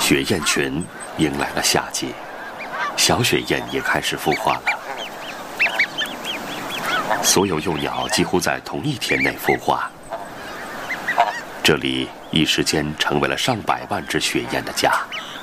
雪雁群迎来了夏季，小雪雁也开始孵化了。所有幼鸟几乎在同一天内孵化，这里一时间成为了上百万只雪雁的家。